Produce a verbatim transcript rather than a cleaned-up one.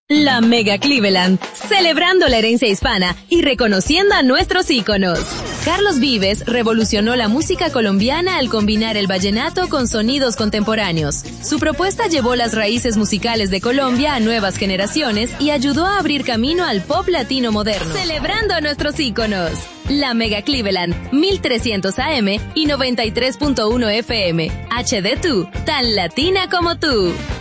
La Mega Cleveland, celebrando la herencia hispana y reconociendo a nuestros íconos. Carlos Vives revolucionó la música colombiana al combinar el vallenato con sonidos contemporáneos. Su propuesta llevó las raíces musicales de Colombia a nuevas generaciones y ayudó a abrir camino al pop latino moderno. Celebrando a nuestros íconos. La Mega Cleveland, mil trescientos A M y noventa y tres punto uno F M. H D dos, tan latina como tú.